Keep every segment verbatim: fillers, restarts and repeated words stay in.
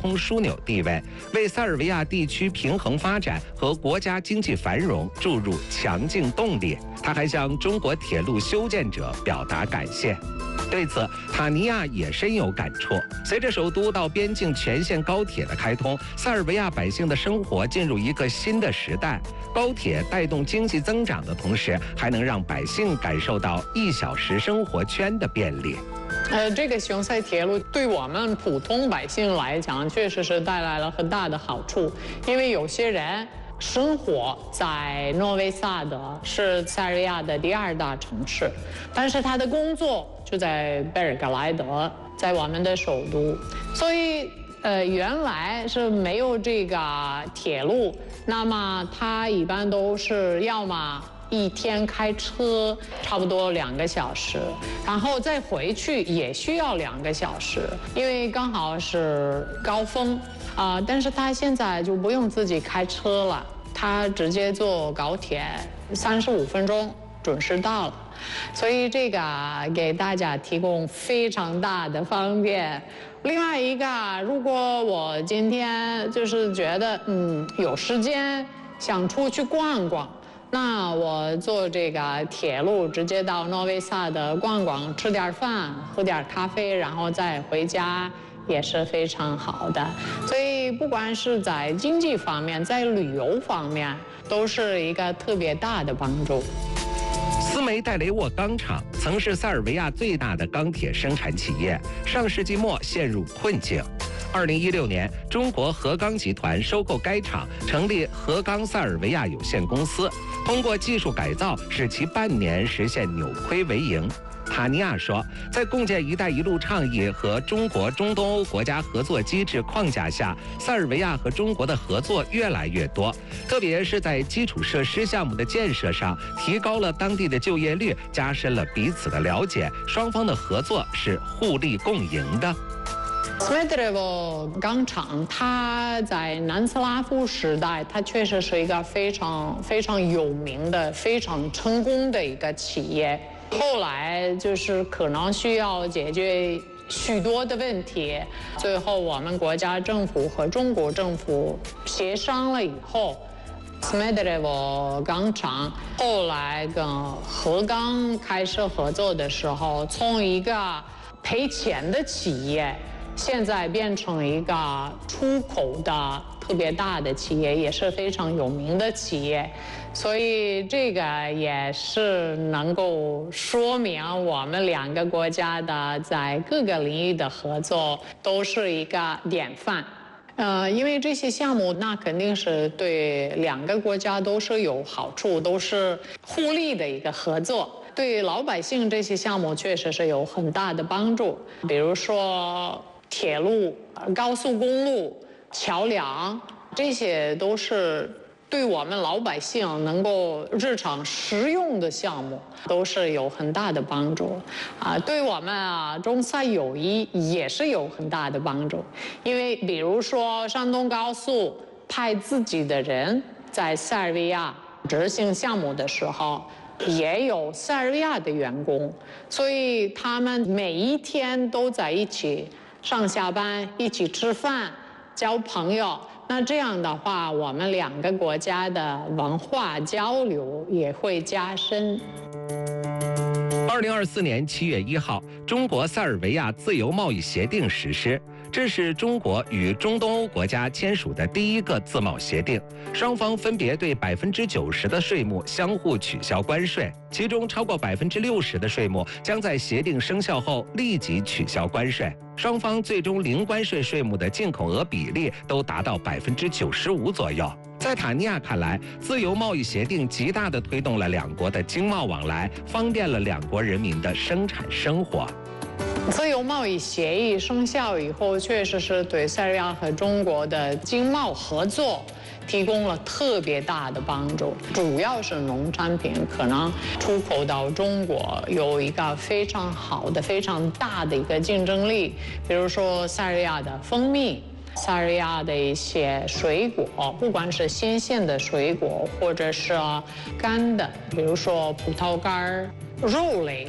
通枢纽地位，为塞尔维亚地区平衡发展和国家经济繁荣注入强劲动力。他还向中国铁路修建者表达感谢。对此，塔尼亚也深有感触。随着首都到边境全线高铁的开通，塞尔维亚百姓的生活进入一个新的时代。高铁带动经济增长的同时，还能让百姓感受到一小时生活圈的便利。 呃，这个雄塞铁路对我们普通百姓来讲，确实是带来了很大的好处，因为有些人生活在诺维萨德，是塞尔维亚的第二大城市，但是他的工作就在贝尔格莱德，在我们的首都，所以呃，原来是没有这个铁路，那么他一般都是要么一天开车差不多两个小时，然后再回去也需要两个小时，因为刚好是高峰啊、呃。但是他现在就不用自己开车了，他直接坐高铁，三十五分钟准时到了，所以这个给大家提供非常大的方便。另外一个，如果我今天就是觉得嗯有时间想出去逛逛，那我坐这个铁路直接到诺维萨德逛逛，吃点饭，喝点咖啡，然后再回家也是非常好的。所以不管是在经济方面，在旅游方面，都是一个特别大的帮助。 斯梅代雷沃钢厂曾是塞尔维亚最大的钢铁生产企业，上世纪末陷入困境。二零一六年，中国核钢集团收购该厂，成立核钢塞尔维亚有限公司，通过技术改造，使其半年实现扭亏为盈。塔尼亚说，在共建“一带一路”倡议和中国中东欧国家合作机制框架下，塞尔维亚和中国的合作越来越多，特别是在基础设施项目的建设上，提高了当地的就业率，加深了彼此的了解，双方的合作是互利共赢的。 斯梅德雷沃钢厂，它在南斯拉夫时代，它确实是一个非常非常有名的、非常成功的一个企业。后来就是可能需要解决许多的问题，最后我们国家政府和中国政府协商了以后，斯梅德雷沃钢厂后来跟核钢开始合作的时候，从一个赔钱的企业，现在变成一个出口的特别大的企业，也是非常有名的企业。所以这个也是能够说明我们两个国家的在各个领域的合作都是一个典范。呃，因为这些项目那肯定是对两个国家都是有好处，都是互利的一个合作。对老百姓这些项目确实是有很大的帮助，比如说铁路、高速公路、桥梁，这些都是对我们老百姓能够日常实用的项目，都是有很大的帮助啊。对我们啊中塞友谊也是有很大的帮助，因为比如说山东高速派自己的人在塞尔维亚执行项目的时候，也有塞尔维亚的员工，所以他们每一天都在一起上下班，一起吃饭，交朋友。那这样的话，我们两个国家的文化交流也会加深。 二零二四年七月一号，中国塞尔维亚自由贸易协定实施，这是中国与中东欧国家签署的第一个自贸协定，双方分别对百分之九十的税目相互取消关税，其中超过百分之六十的税目将在协定生效后立即取消关税。双方最终零关税税目的进口额比例都达到百分之九十五左右。在塔尼亚看来，自由贸易协定极大地推动了两国的经贸往来，方便了两国人民的生产生活。 自由贸易协议生效以后，确实是对塞尔维亚和中国的经贸合作提供了特别大的帮助，主要是农产品可能出口到中国有一个非常好的、非常大的一个竞争力。比如说塞尔维亚的蜂蜜，塞尔维亚的一些水果，不管是新鲜的水果或者是干的，比如说葡萄干、肉类的，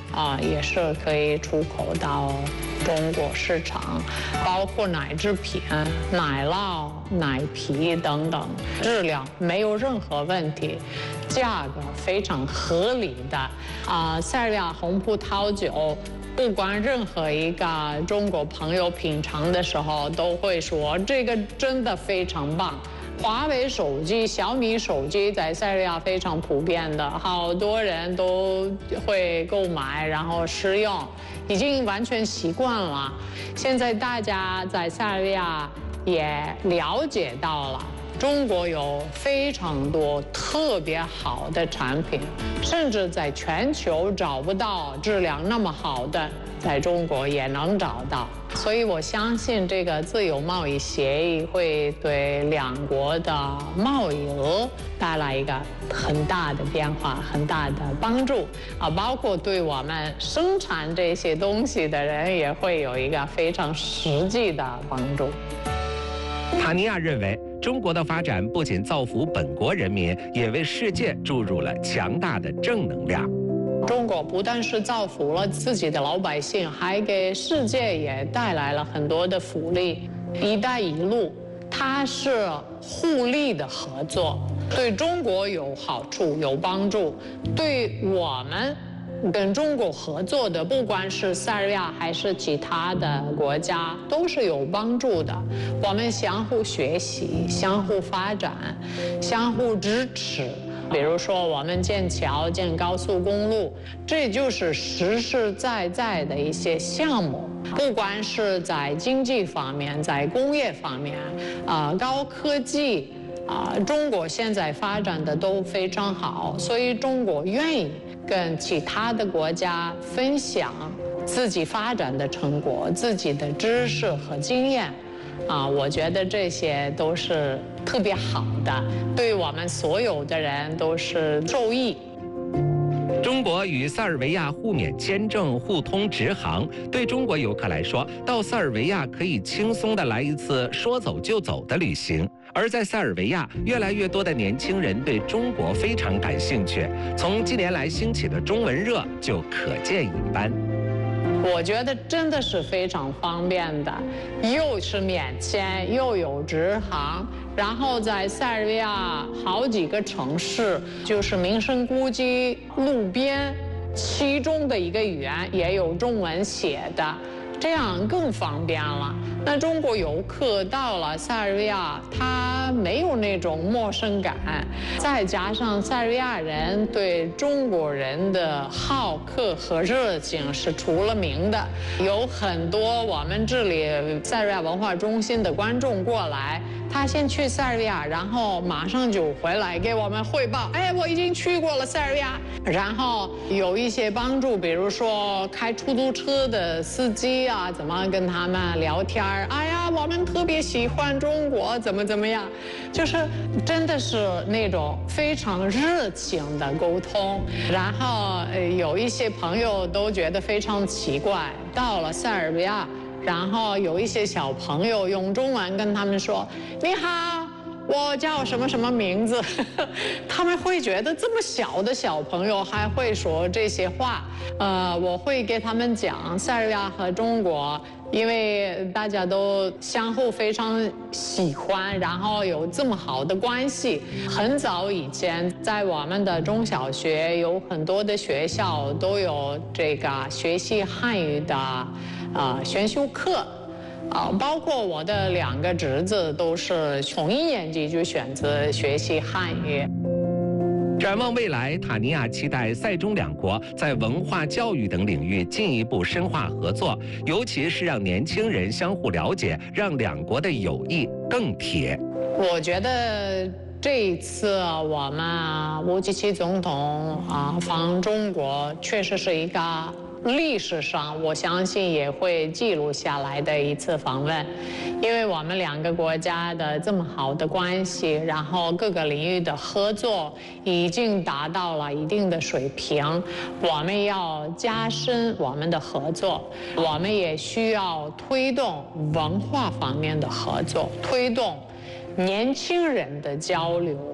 啊，也是可以出口到中国市场，包括奶制品、奶酪、奶皮等等，质量没有任何问题，价格非常合理的。啊，塞尔维亚红葡萄酒，不管任何一个中国朋友品尝的时候，都会说这个真的非常棒。华为手机、小米手机在塞尔维亚非常普遍的，好多人都会购买，然后使用，已经完全习惯了。现在大家在塞尔维亚也了解到了，中国有非常多特别好的产品，甚至在全球找不到质量那么好的，在中国也能找到。所以我相信这个自由贸易协议会对两国的贸易额带来一个很大的变化，很大的帮助啊，包括对我们生产这些东西的人也会有一个非常实际的帮助。 塔尼亚认为，中国的发展不仅造福本国人民，也为世界注入了强大的正能量。 中国不但是造福了自己的老百姓，还给世界也带来了很多的福利。一带一路，它是互利的合作，对中国有好处、有帮助，对我们跟中国合作的，不管是塞尔维亚还是其他的国家，都是有帮助的。我们相互学习、相互发展、相互支持。比如说，我们建桥、建高速公路，这就是实实在在的一些项目。不管是在经济方面，在工业方面，啊、呃，高科技，啊、呃，中国现在发展的都非常好，所以中国愿意跟其他的国家分享自己发展的成果、自己的知识和经验。啊，我觉得这些都是特别好的，对我们所有的人都是受益。 中国与塞尔维亚互免签证、互通直航，对中国游客来说，到塞尔维亚可以轻松地来一次说走就走的旅行。而在塞尔维亚，越来越多的年轻人对中国非常感兴趣，从近年来兴起的中文热就可见一斑。 我觉得真的是非常方便的，又是免签，又有直航，然后在塞尔维亚好几个城市，就是名胜古迹路边，其中的一个语言也有中文写的，这样更方便了。那中国游客到了塞尔维亚，他没有那种陌生感，再加上塞尔维亚人对中国人的好客和热情是出了名的，有很多我们这里塞尔维亚文化中心的观众过来，他先去塞尔维亚，然后马上就回来给我们汇报，哎，我已经去过了塞尔维亚，然后有一些帮助，比如说开出租车的司机啊，怎么跟他们聊天，哎呀，我们特别喜欢中国，怎么怎么样，就是真的是那种非常热情的沟通。然后呃，有一些朋友都觉得非常奇怪，到了塞尔维亚，然后有一些小朋友用中文跟他们说：“你好，我叫什么什么名字。”他们会觉得这么小的小朋友还会说这些话。呃，我会给他们讲塞尔维亚和中国，因为大家都相互非常喜欢，然后有这么好的关系。很早以前，在我们的中小学有很多的学校都有这个学习汉语的呃选修课。啊，包括我的两个侄子都是从一年级就选择学习汉语。 展望未来，塔尼亚期待塞中两国在文化、教育等领域进一步深化合作，尤其是让年轻人相互了解，让两国的友谊更铁。 我觉得这一次我们乌吉奇总统啊访中国，确实是一个历史上我相信也会记录下来的一次访问，因为我们两个国家的这么好的关系，然后各个领域的合作已经达到了一定的水平，我们要加深我们的合作，我们也需要推动文化方面的合作，推动年轻人的交流，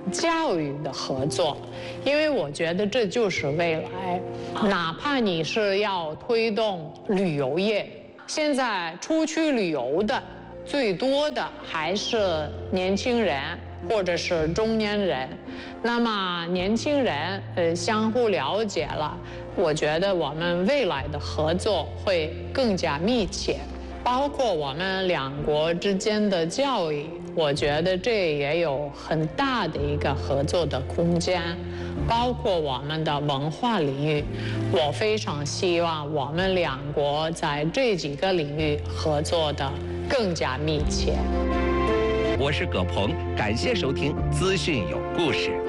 教育的合作，因为我觉得这就是未来。哪怕你是要推动旅游业，现在出去旅游的最多的还是年轻人或者是中年人。那么年轻人呃相互了解了，我觉得我们未来的合作会更加密切。包括我们两国之间的教育，我觉得这也有很大的一个合作的空间。包括我们的文化领域，我非常希望我们两国在这几个领域合作的更加密切。 我是葛鹏，感谢收听《资讯有故事》。